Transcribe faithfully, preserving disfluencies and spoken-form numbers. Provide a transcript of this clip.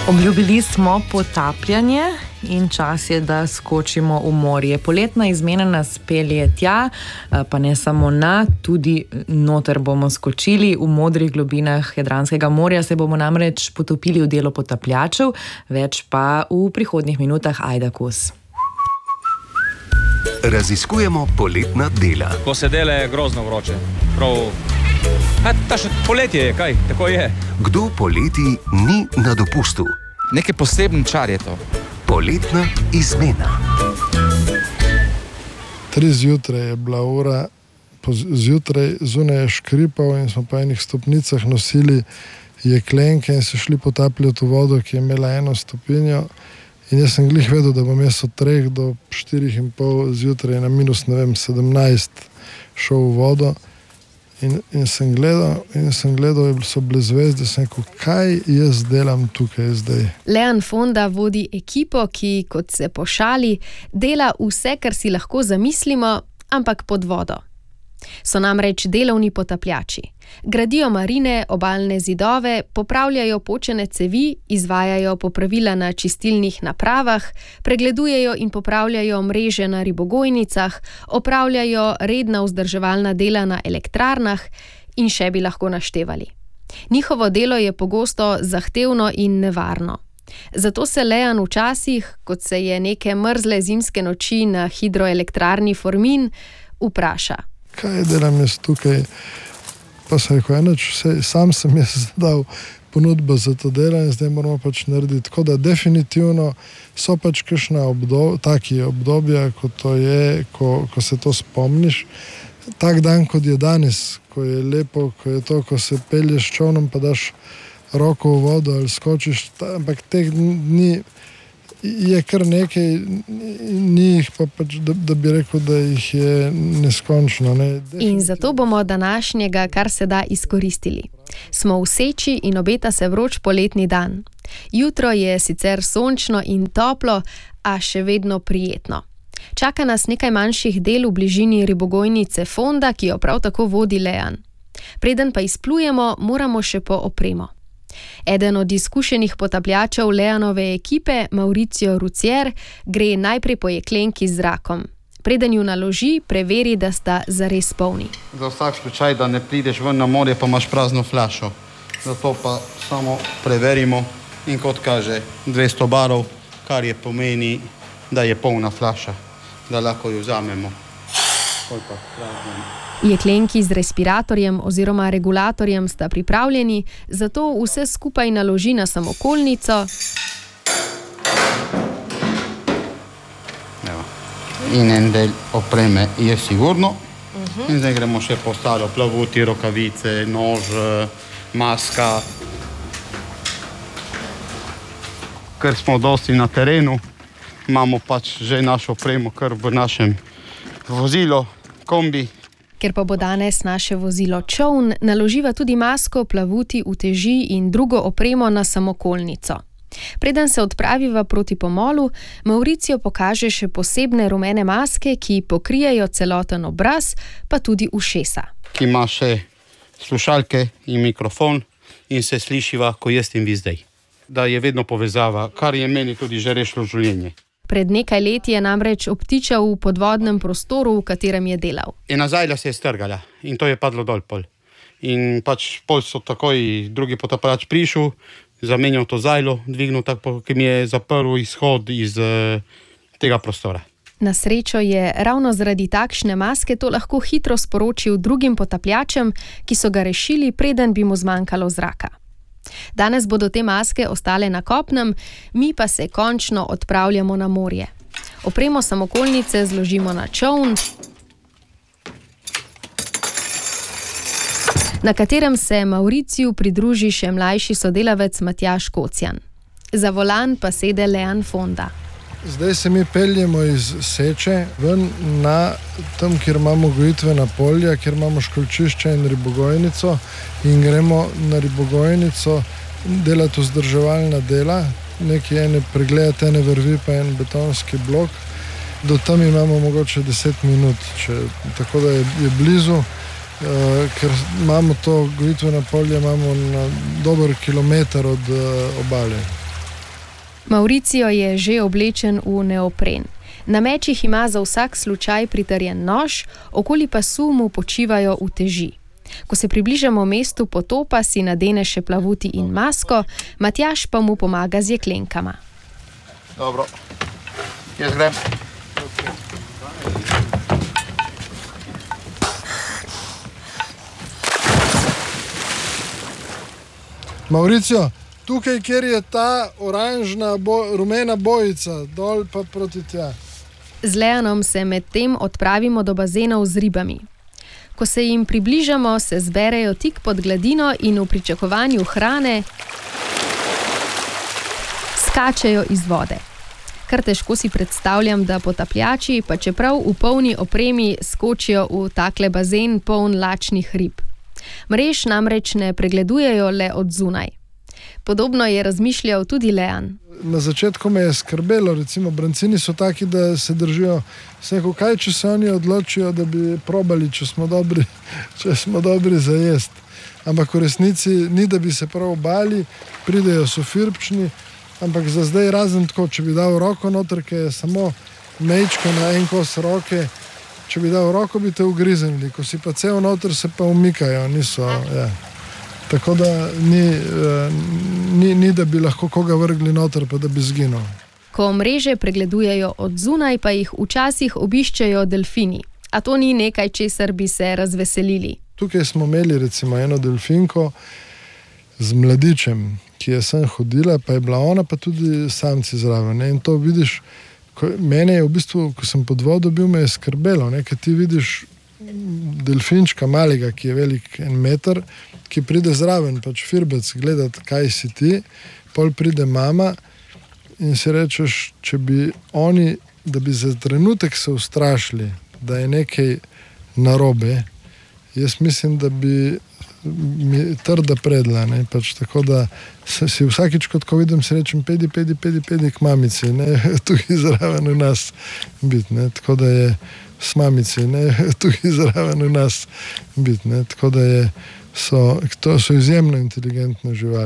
Obljubili smo potapljanje in čas je, da skočimo v morje. Poletna izmena nas pelje tja, pa ne samo na, tudi noter bomo skočili. V modrih globinah Jadranskega morja se bomo namreč potopili v delo potapljačev, več pa v prihodnjih minutah. Ajda Kos. Raziskujemo poletna dela. Ko se dela, je grozno vroče. Prav... A, ta še poletje je, kaj? Tako je. Kdo poleti ni na dopustu? Nekaj poseben čar je to. Poletna izmena. Tri zjutraj je bila ura, zjutraj zunaj je škripal in smo po enih stopnicah nosili jeklenke in se šli potapljati v vodo, ki je imela eno stopinjo. In jaz sem glih vedel, da bom jaz od treh do štirih in pol zjutraj na minus, ne vem, sedemnajst šel v vodo. In, in sem gledal, in sem gledal, so bile zvezde, sem rekel, kaj jaz delam tukaj zdaj. Lejan Fonda vodi ekipo, ki, kot se pošali, dela vse, kar si lahko zamislimo, ampak pod vodo. So namreč delovni potapljači. Gradijo marine, obalne zidove, popravljajo počene cevi, izvajajo popravila na čistilnih napravah, pregledujejo in popravljajo mreže na ribogojnicah, opravljajo redna vzdrževalna dela na elektrarnah in še bi lahko naštevali. Njihovo delo je pogosto zahtevno in nevarno. Zato se Lejan včasih, kot se je neke mrzle zimske noči na hidroelektrarni Formin, vpraša. Kaj delam jaz tukaj? Pa sem rekel, enoč, sam sem jaz dal ponudbo za to delo in zdaj moramo pač narediti. Tako da definitivno so pač kakšna obdob, taki obdobja, ko to je, ko, ko se to spomniš. Tak dan, kot je danes, ko je lepo, ko je to, ko se pelješ čovnom, pa daš roko v vodo ali skočiš, ampak teh dni je kar nekaj, ni jih pa pač, da, da bi rekel, da jih je neskončno. Ne? In zato bomo današnjega kar se da izkoristili. Smo v seči in obeta se vroč poletni dan. Jutro je sicer sončno in toplo, a še vedno prijetno. Čaka nas nekaj manjših del v bližini ribogojnice Fonda, ki jo prav tako vodi Lejan. Preden pa izplujemo, moramo še po opremo. Eden od izkušenih potapljačev Lejanove ekipe, Mauricio Rucier, gre najprej po jeklenki z zrakom. Preden ju naloži, preveri, da sta zares polni. Za vsak slučaj, da ne prideš ven na morje, pa imaš prazno flašo. Zato pa samo preverimo in kot kaže dvesto barov, kar je pomeni, da je polna flaša, da lahko jo vzamemo. Koliko prazno. Jeklenki z respiratorjem oziroma regulatorjem sta pripravljeni, zato vse skupaj naloži na samokolnico. Evo. In en del opreme je sigurno. Uh-huh. In zdaj gremo še po ostalo, plavuti, rokavice, nož, maska. Ker smo dosti na terenu, imamo pač že našo opremo kar v našem vozilo, kombi. Ker pa bo danes naše vozilo čoln, naloživa tudi masko, plavuti, uteži in drugo opremo na samokolnico. Preden se odpraviva proti pomolu, Mauricio pokaže še posebne rumene maske, ki pokrijejo celoten obraz, pa tudi ušesa. Ki ima še slušalke in mikrofon in se slišiva, ko jaz in vi zdaj. Da je vedno povezava, kar je meni tudi že rešilo življenje. Pred nekaj leti je namreč obtičal v podvodnem prostoru, v katerem je delal. Ena zajla se je strgala in to je padlo dol pol. In pač pol so takoj drugi potapljač prišel, zamenjal to zajlo, dvignil tako, ki mi je zaprl izhod iz uh, tega prostora. Na srečo je ravno zaradi takšne maske to lahko hitro sporočil drugim potapljačem, ki so ga rešili, preden bi mu zmanjkalo zraka. Danes bodo te maske ostale na kopnem, mi pa se končno odpravljamo na morje. Opremo samokolnice zložimo na čoln, na katerem se Mauriciju pridruži še mlajši sodelavec Matjaž Kocjan. Za volan pa sede Lejan Fonda. Zdaj se mi peljemo iz Seče ven na tam, kjer imamo gojitvena polja, kjer imamo školjčišča in ribogojnico in gremo na ribogojnico delati vzdrževalna dela, nekaj ene pregledati ene vrvi pa en betonski blok. Do tam imamo mogoče deset minut, če, tako da je, je blizu, uh, ker imamo to gojitvena polja, imamo na dober kilometer od uh, obale. Mauricio je že oblečen v neopren. Na mečih ima za vsak slučaj pritrjen nož, okoli pasu mu počivajo uteži. Ko se približamo mestu potopa, si nadene še plavuti in masko, Matjaž pa mu pomaga z jeklenkama. Dobro, jaz grem. Mauricio, tukaj, kjer je ta oranžna, bo, rumena bojica, dol pa proti tja. Z Leanom se medtem odpravimo do bazenov z ribami. Ko se jim približamo, se zberejo tik pod gladino in v pričakovanju hrane skačejo iz vode. Kar težko si predstavljam, da potapljači, pa čeprav v polni opremi, skočijo v takle bazen poln lačnih rib. Mrež namreč ne pregledujejo le od zunaj. Podobno je razmišljal tudi Lean. Na začetku me je skrbelo, recimo brancini so taki, da se držijo. Sem rekel, kaj če se oni odločijo, da bi probali, če smo dobri, če smo dobri za jest. Ampak v resnici ni, da bi se prav bali, pridejo so firpčni, ampak za zdaj razen tako, če bi dal roko noter, ki je samo mejčko na en kos roke, če bi dal roko, bi te ugriznili. Ko si pa cel noter, se pa umikajo, niso, ja. Tako da ni, ni, ni, da bi lahko koga vrgli noter, pa da bi zginil. Ko mreže pregledujejo od zunaj, pa jih včasih obiščejo delfini. A to ni nekaj, česar bi se razveselili. Tukaj smo imeli recimo eno delfinko z mladičem, ki je sem hodila, pa je bila ona, pa tudi samci zraven. Ne? In to vidiš, ko, mene je v bistvu, ko sem pod vodo bil, me je skrbelo, ne? Ker ti vidiš delfinčka malega, ki je velik en meter, ki pride zraven, pač firbec gledati, kaj si ti, pol pride mama in si rečeš, če bi oni, da bi za trenutek se ustrašili, da je nekaj narobe, jaz mislim, da bi mi trda predla, ne, pač tako da si vsakič, kot ko vidim, si rečem, pedi, pedi, pedi, pedi k mamici, ne, tukaj zraven v nas biti, ne, tako da je s mamici, ne, tukaj zraven v nas biti, ne, tako da je, so, to so izjemno inteligentne živali.